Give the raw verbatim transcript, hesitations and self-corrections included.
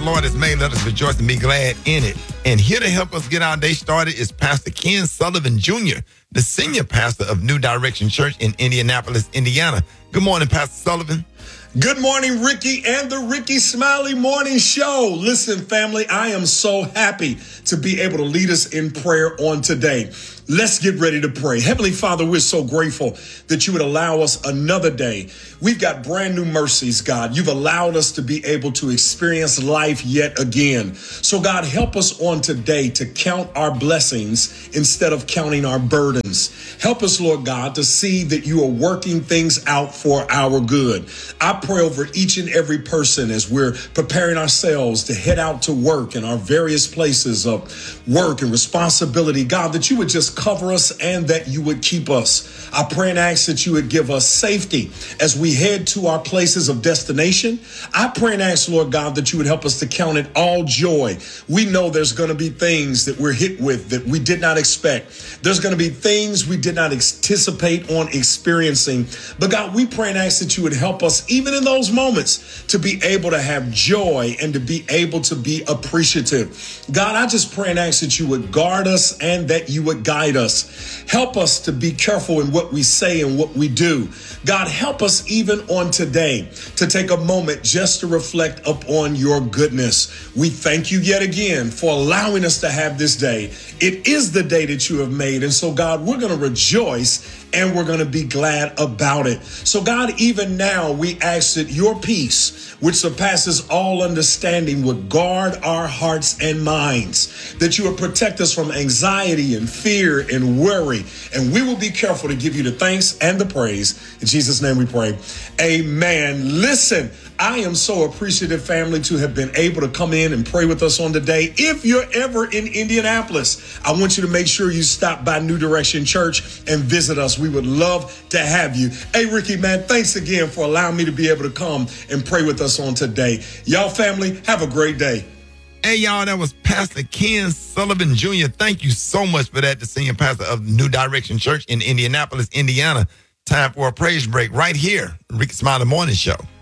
Lord has made. Let us rejoice and be glad in it. And here to help us get our day started is Pastor Ken Sullivan Junior, the senior pastor of New Direction Church in Indianapolis, Indiana. Good morning, Pastor Sullivan. Good morning, Ricky and the Ricky Smiley Morning Show. Listen, family, I am so happy to be able to lead us in prayer on today. Let's get ready to pray. Heavenly Father, we're so grateful that you would allow us another day. We've got brand new mercies, God. You've allowed us to be able to experience life yet again. So, God, help us on today to count our blessings instead of counting our burdens. Help us, Lord God, to see that you are working things out for our good. I pray over each and every person as we're preparing ourselves to head out to work in our various places of work and responsibility. God, that you would just cover us and that you would keep us. I pray and ask that you would give us safety as we head to our places of destination. I pray and ask, Lord God, that you would help us to count it all joy. We know there's going to be things that we're hit with that we did not expect. There's going to be things we did not anticipate on experiencing. But God, we pray and ask that you would help us even in those moments to be able to have joy and to be able to be appreciative. God, I just pray and ask that you would guard us and that you would guide us. Help us to be careful in what we say and what we do. God, help us even on today to take a moment just to reflect upon your goodness. We thank you yet again for allowing us to have this day. It is the day that you have made. And so, God, we're going to rejoice and we're going to be glad about it. So, God, even now we ask that your peace, which surpasses all understanding, would guard our hearts and minds, that you would protect us from anxiety and fear and worry. And we will be careful to give you the thanks and the praise. In Jesus' name we pray. Amen. Listen, I am so appreciative, family, to have been able to come in and pray with us on today. If you're ever in Indianapolis, I want you to make sure you stop by New Direction Church and visit us. We would love to have you. Hey, Ricky, man, thanks again for allowing me to be able to come and pray with us on today. Y'all, family, have a great day. Hey, y'all, that was Pastor Ken Sullivan Junior Thank you so much for that, the senior pastor of New Direction Church in Indianapolis, Indiana. Time for a praise break right here, Ricky Smiley Morning Show.